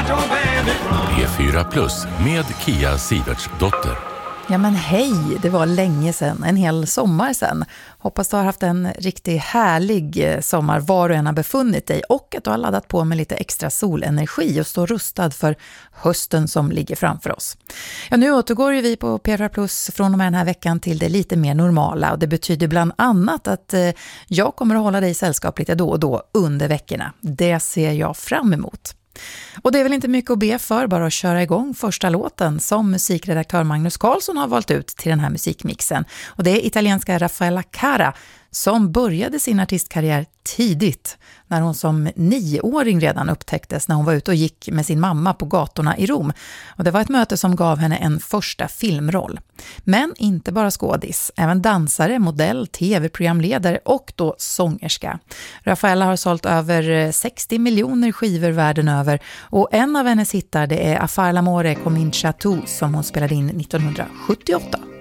P4 Plus med Kia Sivertsdotter. Ja men hej, det var länge sedan, en hel sommar sedan. Hoppas du har haft en riktigt härlig sommar var du än har befunnit dig och att du har laddat på med lite extra solenergi och står rustad för hösten som ligger framför oss. Ja, nu återgår ju vi på P4 Plus från och med den här veckan till det lite mer normala och det betyder bland annat att jag kommer att hålla dig i sällskap lite då och då under veckorna. Det ser jag fram emot. Och det är väl inte mycket att be för, bara att köra igång första låten som musikredaktör Magnus Karlsson har valt ut till den här musikmixen. Och det är italienska Raffaella Cara som började sin artistkarriär tidigt när hon som 9-åring redan upptäcktes när hon var ute och gick med sin mamma på gatorna i Rom. Och det var ett möte som gav henne en första filmroll. Men inte bara skådis, även dansare, modell, tv-programledare och då sångerska. Raffaella har sålt över 60 miljoner skivor världen över och en av hennes hittar det är A far l'amore comincia tu som hon spelade in 1978.